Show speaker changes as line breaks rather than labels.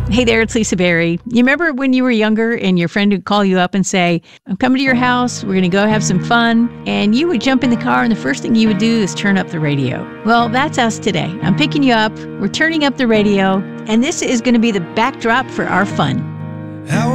Hey there, it's Lisa Berry. You remember when you were younger and your friend would call you up and say, I'm coming to your house, we're going to go have some fun, and you would jump in the car and the first thing you would do is turn up the radio. Well, that's us today. I'm picking you up, we're turning up the radio, and this is going to be the backdrop for our fun.
How